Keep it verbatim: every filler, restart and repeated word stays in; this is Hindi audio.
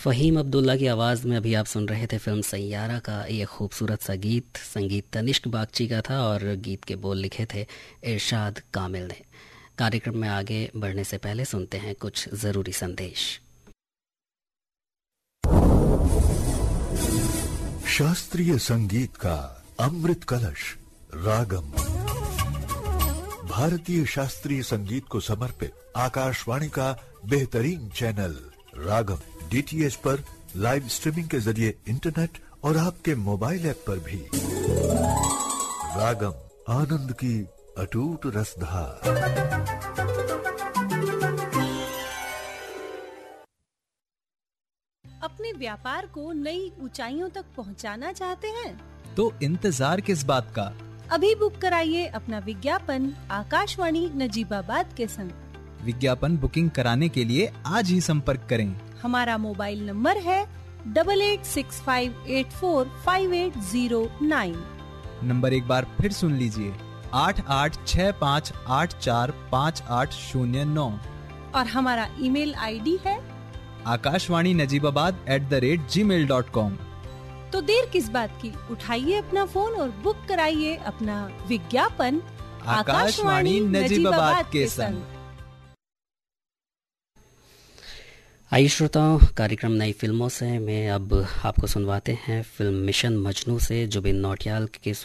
फ़हीम अब्दुल्ला की आवाज़ में अभी आप सुन रहे थे फिल्म सैयारा का ये खूबसूरत सा गीत। संगीत तनिष्क बागची का था और गीत के बोल लिखे थे इरशाद कामिल ने। कार्यक्रम में आगे बढ़ने से पहले सुनते हैं कुछ ज़रूरी संदेश। शास्त्रीय संगीत का अमृत कलश रागम भारतीय शास्त्रीय संगीत को समर्पित आकाशवाणी का बेहतरीन चैनल रागम डीटीएच पर लाइव स्ट्रीमिंग के जरिए इंटरनेट और आपके मोबाइल ऐप पर भी। रागम आनंद की अटूट रसधार। अपने व्यापार को नई ऊंचाइयों तक पहुंचाना चाहते हैं? तो इंतजार किस बात का? अभी बुक कराइए अपना विज्ञापन आकाशवाणी नजीबाबाद के संग। विज्ञापन बुकिंग कराने के लिए आज ही संपर्क करें। हमारा मोबाइल नंबर है double eight six five eight four five eight zero nine. Number एक बार फिर सुन लीजिए, आठ आठ छः पाँच आठ चार पाँच आठ शून्य नौ। और हमारा ईमेल आईडी है Akashvani Najibabad at the rate ji mail dot com. तो देर किस बात की, उठाइए अपना फोन और बुक कराइए अपना विज्ञापन आकाशवाणी नजीबाबाद के संग। आइए श्रोताओं, कार्यक्रम नई फिल्मों से मैं अब आपको सुनवाते हैं फिल्म मिशन मजनू से जुबिन नौटियाल के